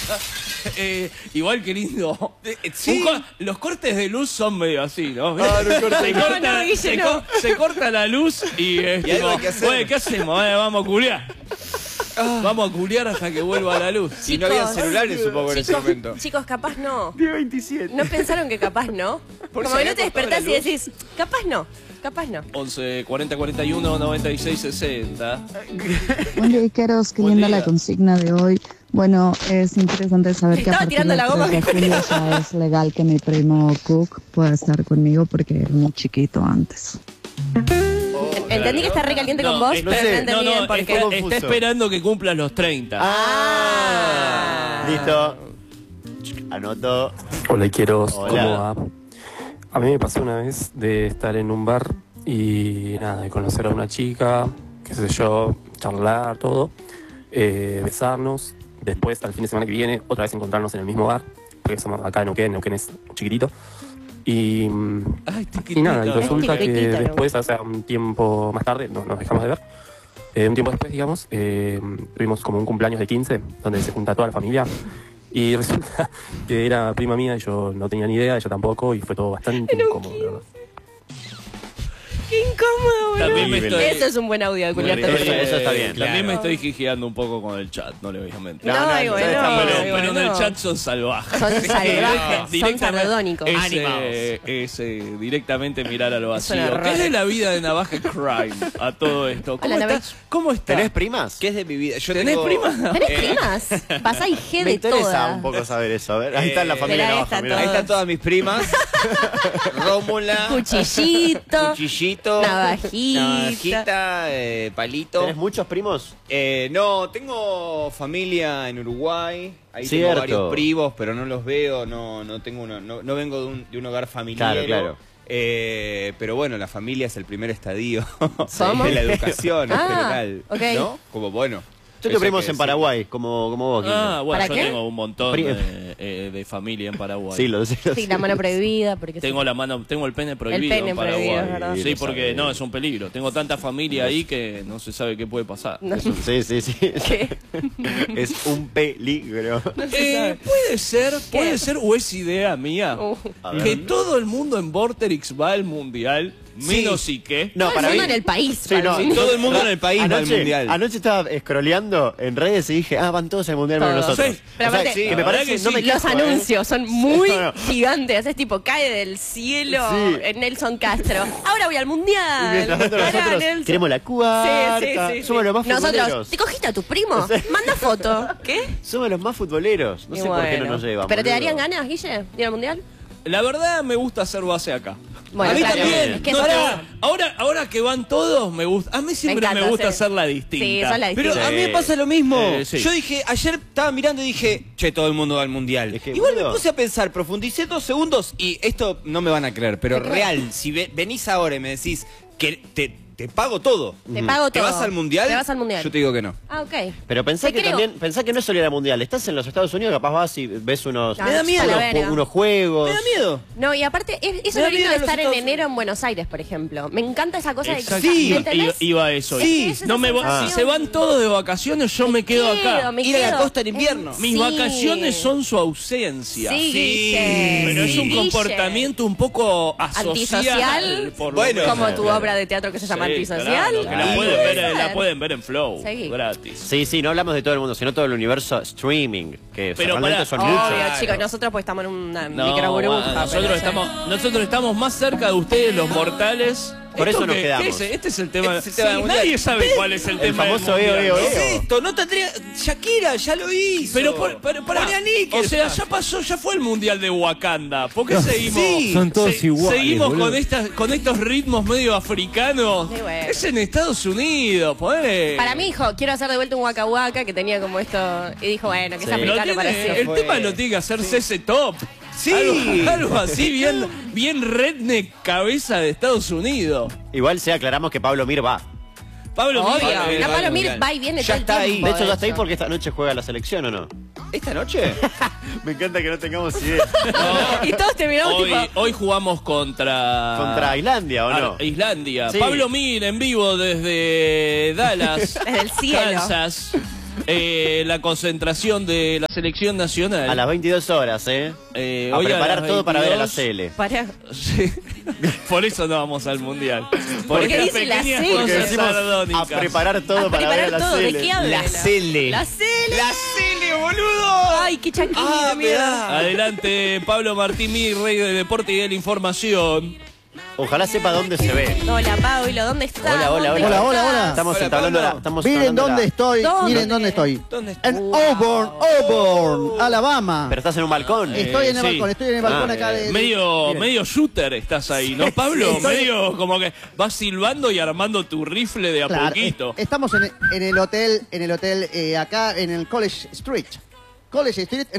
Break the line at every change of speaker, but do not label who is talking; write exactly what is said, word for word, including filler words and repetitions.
eh, igual que lindo.
Sí.
Co los cortes de luz son medio así, ¿no?
Ah, no corta
se,
no,
corta,
no, Guille,
se,
no.
co se corta la luz y es
Y algo
tipo,
hay que hacer.
"Güey, ¿qué hacemos? Eh, vamos a culiar. Vamos a culiar hasta que vuelva la luz.
Y no había
Chicos.
celulares, supongo, en ese
Chicos,
momento.
chicos, capaz no.
diez veintisiete.
¿No pensaron que capaz no?
Por
Como
si
que no te
había cortado
despertás
la
y
luz.
decís, capaz no, capaz no.
once, cuarenta, cuarenta y uno, noventa y seis, sesenta.
Buen día, Icaros, qué
Buen
linda
día.
la consigna de hoy. Bueno, es interesante saber que a
Estaba
partir
tirando
del
la goma,
tres de julio ya es legal que mi primo Cook pueda estar conmigo porque era muy chiquito antes.
Entendí que está re caliente con vos,
está-
pero no
sé.
entendí
no,
bien
no,
por
está,
qué.
confuso.
está esperando que cumplas los treinta.
Ah, listo. Anoto.
Hola, Iqueros,
Hola.
¿cómo va? A mí me pasó una vez de estar en un bar y nada, de conocer a una chica, qué sé yo, charlar, todo, eh, besarnos, después al fin de semana que viene otra vez encontrarnos en el mismo bar, porque somos acá en Neuquén, Neuquén es chiquitito, y,
Ay,
y nada, y resulta que
chiquitito, ¿no?
después, o sea, un tiempo más tarde, no, nos dejamos de ver, eh, un tiempo después, digamos, eh, tuvimos como un cumpleaños de quince, donde se junta toda la familia. Y resulta que era prima mía y yo no tenía ni idea, ella tampoco, y fue todo bastante incómodo, la verdad.
Qué incómodo, boludo.
También me estoy-
Eso es un buen audio de culiarte.
Eso-
con-
eso está bien,
También
claro.
me estoy gijeando un poco con el chat, no le voy a mentir.
No,
No, no,
ay,
no,
bueno,
está
ay,
pero,
bueno.
pero en el chat son salvajes.
Son salvajes, son
Directamente
sardónicos.
Es,
Animados.
eh, es, eh, directamente mirar a lo
Es un
vacío.
error.
¿Qué es de la vida de Navaja Crime a todo esto? ¿Cómo
Hola,
está?
Navaja.
¿Cómo está?
¿Tenés primas?
¿Qué es de mi vida? Yo
¿Tenés
tengo-
prima?
¿Tenés
Eh,
primas? Pasá y G
Me
de
interesa
toda.
un poco saber eso. A ver, ahí está en la
Eh,
familia
mirá,
Navaja.
está
mirá.
Ahí
todo.
están todas mis primas. Rómula.
Cuchillito.
Cuchillito.
Navajita.
Navajita, eh, palito.
¿Tenés muchos primos?
Eh, no, tengo familia en Uruguay. Ahí
Cierto.
tengo varios primos, pero no los veo. No, no tengo uno, no, no vengo de un, de un hogar familiar.
Claro, claro.
Eh, pero bueno, la familia es el primer estadio
¿Somos?
de la educación en
Ah,
general.
ok.
¿No? Como bueno.
Yo tengo
eso
primos
que
en
sí.
Paraguay, como, como vos, Guille.
Ah, bueno,
¿Para
yo
qué?
tengo un montón
Pri-
de, eh, de familia en Paraguay.
Sí, lo sé. lo
Sí,
sé.
la mano prohibida. Porque
Tengo la mano, tengo el pene prohibido
pene
en Paraguay.
prohibido, es verdad.
Sí,
Lo
porque
sabe.
no, es un peligro. Tengo tanta familia ahí que no se sabe qué puede pasar.
No,
Sí, sí, sí.
¿qué?
Es un peligro.
Eh, puede ser, puede
¿Qué?
ser o es idea mía
Uh.
A ver.
que todo el mundo en Vorterix va al mundial, menos y que.
No,
Todo
para
el
mí.
mundo en el país.
Sí,
para
no.
mí.
Todo el mundo en el país va al
Anoche,
mundial.
anoche estaba scrolleando en redes y dije, ah, van todos al mundial menos
Todos.
nosotros.
Sí.
Pero
O sea,
aparte,
que
la
me
verdad
parece
que
no
sí.
me
Los
quejo, ¿eh?
anuncios son muy
No, no.
gigantes. Es tipo, cae del cielo
Sí.
en Nelson Castro. Ahora voy al mundial.
Y mientras tanto
Pará,
nosotros
Nelson.
queremos la cuarta.
Sí, sí, sí, sí.
Somos los más
Nosotros,
futboleros.
¿te cogiste a tu primo?
Sí.
Manda foto. ¿Qué?
Somos los más futboleros. No
Y
sé por qué no
bueno.
nos llevan.
¿Pero te
boludo.
darían ganas, Guille, de ir al mundial?
La verdad me gusta hacer base acá.
Bueno,
a mí
claro.
también.
Es que
No,
sos-
ahora, ahora, ahora que van todos, me gusta. A mí siempre me,
encanta,
gusta
sí.
hacer la distinta.
Sí, sos la
Pero
distinta.
a mí me pasa lo mismo.
Eh, sí.
Yo dije, ayer estaba mirando y dije, che, todo el mundo va al mundial.
Es que,
Igual
boludo.
me puse a pensar, profundicé dos segundos y esto no me van a creer, pero real, si ve- venís ahora y me decís que te, te pago todo.
Te pago
¿Te
todo.
vas al mundial?
Te vas al mundial.
Yo te digo que no.
Ah, ok.
Pero pensá
Te
que
creo.
también, pensá que no es solo ir al mundial. Estás en los Estados Unidos, capaz vas y ves unos,
Me da miedo.
unos,
A la verga.
unos juegos.
Me da miedo.
No, y aparte, es- eso
Me
es
da
lo lindo
miedo
de
los
estar en
Estados
enero
Unidos.
en Buenos Aires, por ejemplo. Me encanta esa cosa
Exacto.
de...
Sí.
¿me entendés?
Iba, iba a eso.
Sí.
Es esa
No me va-
sensación.
si se van todos de vacaciones, yo me quedo acá.
me
Ir a la
quedo.
costa en invierno.
Eh,
Mis
sí.
vacaciones son su ausencia.
Sí,
Sí,
Guille,
Pero es
sí,
un
Guille.
comportamiento un poco asocial.
Antisocial.
por lo
Bueno,
menos.
Como tu
Claro.
obra de teatro que se llama
Sí,
Antisocial.
claro, que la,
Claro.
pueden ver,
Puede
la
ser.
pueden ver en Flow,
Seguí.
gratis.
Sí, sí, no hablamos de todo el mundo, sino todo el universo streaming, que
Pero
realmente
pará.
son
Obvio,
muchos.
chicos, nosotros pues estamos en una
No,
micro burbuja.
bueno, nosotros,
pero-
estamos, nosotros estamos más cerca de ustedes, los mortales.
Por
¿Esto
eso nos
qué-
quedamos.
qué es? Este es el tema.
Este es el tema
Sí,
del mundial.
nadie sabe cuál es el,
El
tema del
famoso
mundial,
eo, eo,
¿no?
eo.
¿Qué es esto? No tendría... Shakira ya lo hizo.
Pero, por, pero pará.
Poné a Nickel.
O sea, ya pasó, ya fue el mundial de Wakanda. ¿Por qué seguimos?
Sí.
Son todos
se-
iguales,
Seguimos
boludo.
con estas, con estos ritmos medio africanos.
Sí, bueno.
Es en Estados Unidos, ponele.
Para mí dijo, quiero hacer de vuelta un Waka Waka que tenía como esto. Y dijo, bueno, que es
Sí.
Lo
africano
tiene-
para sí.
el
fue.
tema lo tiene que hacer C C Top.
Sí.
Algo, algo así, bien, bien redneck cabeza de Estados Unidos.
Igual se aclaramos que Pablo Mir va.
Pablo
Obvio.
Mira,
Mir
No,
va
Pablo
al
Mir
mundial.
va y viene
Ya
todo el
está ahí.
tiempo.
De hecho, ya está ahí
eso.
porque esta noche juega la selección, ¿o no?
¿Esta noche?
Me encanta que no tengamos idea.
Y todos terminamos
hoy,
tipo...
hoy jugamos contra...
¿Contra Islandia o no?
Ar- Islandia.
Sí.
Pablo Mir en vivo desde Dallas,
Desde el cielo.
Kansas. Eh, la concentración de la selección nacional.
A las veintidós horas, ¿eh?
Eh,
a
hoy
preparar
las
todo para ver a la
veintidós.
C L.
Pará.
Sí. Por eso no vamos al mundial. Por
Porque
estas
dice la
pequeñas
C L.
Porque
cosas
decimos a
sardónicas.
preparar todo
A
para ver a
preparar
la
todo. ¿De
C L.
qué habla?
La C L.
La C L.
La C L, boludo.
Ay, qué chaquito,
Ah, me
mira.
da.
Adelante, Pablo Martín, mi rey de deporte y de la información.
Ojalá sepa dónde se ve.
Hola, Pablo, ¿dónde estás?
Hola, hola,
¿Dónde
hola.
Hola, hola,
estás?
hola.
Estamos
Hola,
entablando
Pablo.
la... Estamos
Miren
entablando
dónde
la-
estoy,
¿Dónde?
miren dónde estoy.
¿Dónde está?
En Auburn, Auburn, Alabama.
Pero estás en un balcón.
Eh,
Estoy en el
sí.
balcón, estoy en el balcón
Ah,
acá de... de-
Medio,
miren.
medio shooter estás ahí, ¿no, Pablo?
estoy-
Medio como que vas silbando y armando tu rifle de a
Claro,
poquito.
es- estamos en, en el hotel, en el hotel eh, acá en el College Street. College Street,